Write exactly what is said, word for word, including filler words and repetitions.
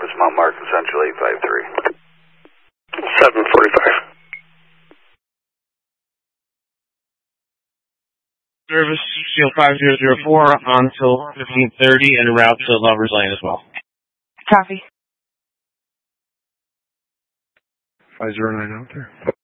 Office, Mount Martin, Central eight five three. seven forty-five. Service Shield five zero zero four until fifteen thirty and route to Lover's Lane as well. Copy. five zero nine out there.